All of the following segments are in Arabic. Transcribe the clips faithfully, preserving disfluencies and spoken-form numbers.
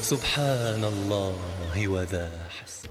سبحان الله وذا حسن.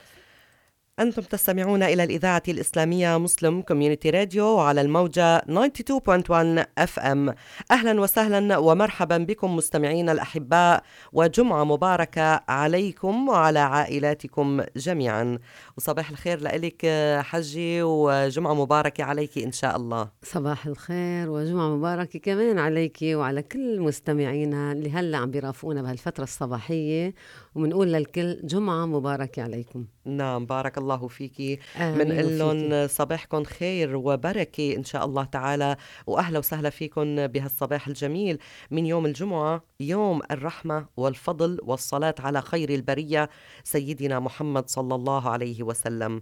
أنتم تستمعون إلى الإذاعة الإسلامية مسلم كوميونيتي راديو على الموجة تسعة وتسعين فاصلة واحد أف أم. أهلا وسهلا ومرحبا بكم مستمعين الأحباء، وجمعة مباركة عليكم وعلى عائلاتكم جميعا. وصباح الخير لك حجي، وجمعة مباركة عليك إن شاء الله. صباح الخير وجمعة مباركة كمان عليك وعلى كل مستمعينا اللي هلأ عم بيرافقونا بهالفترة الصباحية، ومنقول للكل جمعة مباركة عليكم. نعم، بارك الله فيكي. آمين من لهم وفيكي. صباحكم خير وبركة إن شاء الله تعالى، وأهلا وسهلا فيكم بهالصباح الجميل من يوم الجمعة، يوم الرحمة والفضل والصلاة على خير البرية سيدنا محمد صلى الله عليه وسلم.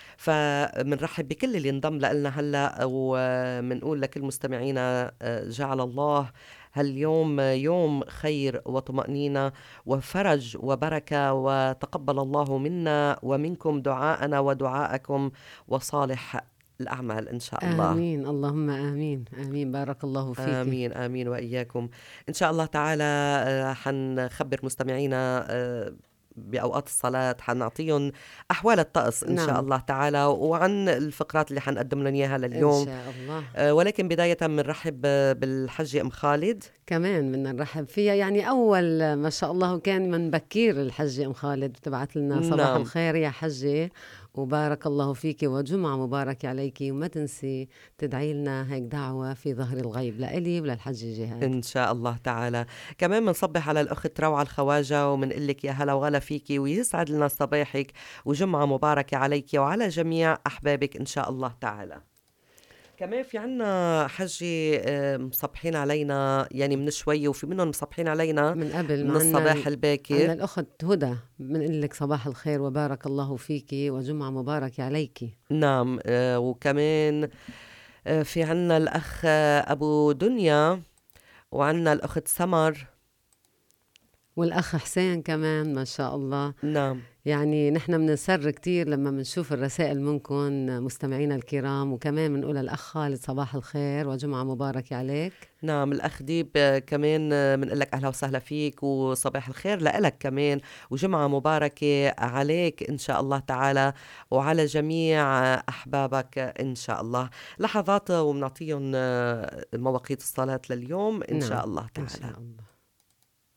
فمنرحب بكل اللي انضم لنا هلأ، ومنقول لكل مستمعينا جعل الله هاليوم يوم خير وطمأنينة وفرج وبركة، وتقبل الله منا ومنكم دعاءنا ودعاءكم وصالح الأعمال إن شاء الله. آمين، اللهم آمين آمين، بارك الله فيك. آمين آمين وإياكم إن شاء الله تعالى. حنخبر مستمعينا بأوقات الصلاة، حنعطيهم أحوال الطقس إن نعم. شاء الله تعالى، وعن الفقرات اللي حنقدم لهم إياها لليوم إن شاء الله. أه ولكن بداية بنرحب بالحجة أم خالد. كمان بدنا نرحب فيها، يعني أول ما شاء الله كان من بكير الحجة أم خالد بتبعت لنا صباح نعم. الخير يا حجة وبارك الله فيك وجمعة مباركة عليك، وما تنسي تدعي لنا هيك دعوة في ظهر الغيب لإلي وللحجة جهاد إن شاء الله تعالى. كمان بنصبح على الأخت روعة الخواجة ومنقلك يا هلا وغلا فيكي، ويسعد لنا صباحك وجمعة مباركة عليك وعلى جميع أحبابك إن شاء الله تعالى. كمان في عنا حجي مصبحين علينا يعني من شوي، وفي منهم مصبحين علينا من قبل من الصباح الباكر. عنا الأخت هدى بنقول لك صباح الخير وبارك الله فيكي وجمعة مباركة عليكي. نعم. آه وكمان آه في عنا الأخ أبو دنيا، وعنا الأخت سمر، والأخ حسين كمان ما شاء الله. نعم. يعني نحن بنسر كتير لما بنشوف الرسائل منكم مستمعينا الكرام، وكمان بنقول الأخ خالد صباح الخير وجمعة مباركة عليك. نعم. الأخ ديب كمان بنقول لك أهلا وسهلا فيك وصباح الخير لك كمان وجمعة مباركة عليك إن شاء الله تعالى وعلى جميع أحبابك إن شاء الله. لحظات ومنعطيهم مواقيت الصلاة لليوم إن نعم. شاء الله إن تعالى. شاء الله.